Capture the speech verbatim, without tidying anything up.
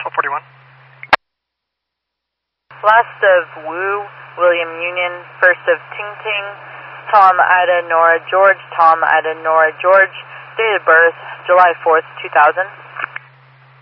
Alpha forty-one. Last of Wu, William Union. First of Ting Ting, Tom Ida Nora George, Tom Ida Nora George. Date of birth, July fourth, two thousand.